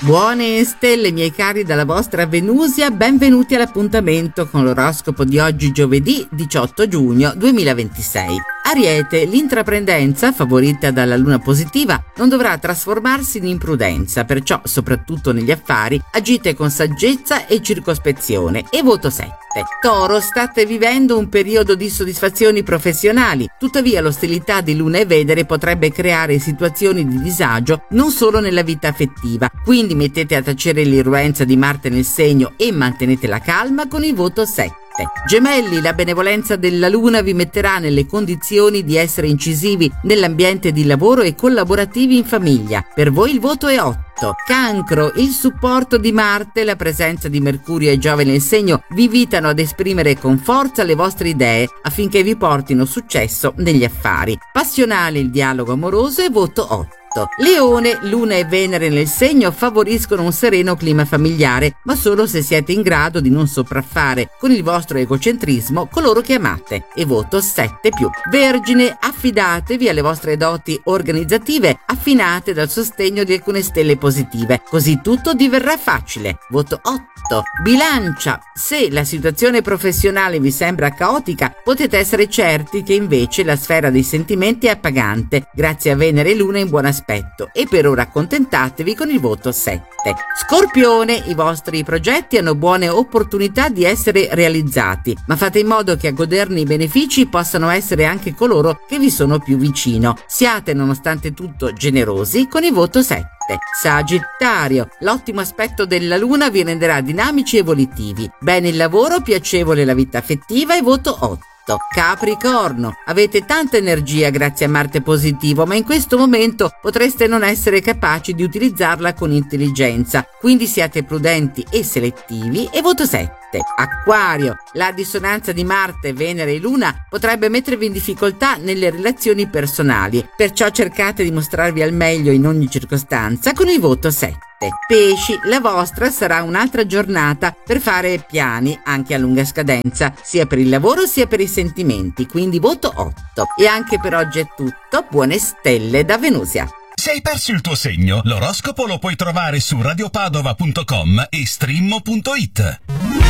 Buone stelle, miei cari, dalla vostra Venusia, benvenuti all'appuntamento con l'oroscopo di oggi, giovedì 18 giugno 2026. Ariete, l'intraprendenza, favorita dalla luna positiva, non dovrà trasformarsi in imprudenza, perciò, soprattutto negli affari, agite con saggezza e circospezione. E voto 7. Toro, state vivendo un periodo di soddisfazioni professionali, tuttavia l'ostilità di Luna e Venere potrebbe creare situazioni di disagio non solo nella vita affettiva, quindi mettete a tacere l'irruenza di Marte nel segno e mantenete la calma con il voto 7. Gemelli, la benevolenza della Luna vi metterà nelle condizioni di essere incisivi nell'ambiente di lavoro e collaborativi in famiglia. Per voi il voto è 8. Cancro, il supporto di Marte, la presenza di Mercurio e Giove nel segno vi invitano ad esprimere con forza le vostre idee affinché vi portino successo negli affari. Passionale il dialogo amoroso e voto 8. Leone, Luna e Venere nel segno favoriscono un sereno clima familiare, ma solo se siete in grado di non sopraffare con il vostro egocentrismo coloro che amate. E voto 7+. Vergine, affidatevi alle vostre doti organizzative affinate dal sostegno di alcune stelle positive, così tutto diverrà facile. Voto 8. Bilancia, se la situazione professionale vi sembra caotica, potete essere certi che invece la sfera dei sentimenti è appagante, grazie a Venere e Luna in buon aspetto, e per ora accontentatevi con il voto 7. Scorpione, i vostri progetti hanno buone opportunità di essere realizzati, ma fate in modo che a goderne i benefici possano essere anche coloro che vi sono più vicino. Siate nonostante tutto generosi con il voto 7. Sagittario, l'ottimo aspetto della Luna vi renderà dinamici e volitivi. Bene il lavoro, piacevole la vita affettiva e voto 8. Capricorno, avete tanta energia grazie a Marte positivo, ma in questo momento potreste non essere capaci di utilizzarla con intelligenza, quindi siate prudenti e selettivi e voto 7. Acquario, la dissonanza di Marte, Venere e Luna potrebbe mettervi in difficoltà nelle relazioni personali, perciò cercate di mostrarvi al meglio in ogni circostanza con il voto 7. Pesci, la vostra sarà un'altra giornata per fare piani anche a lunga scadenza, sia per il lavoro sia per i sentimenti, quindi voto 8. E anche per oggi è tutto, buone stelle da Venusia. Se hai perso il tuo segno, l'oroscopo lo puoi trovare su radiopadova.com e streammo.it.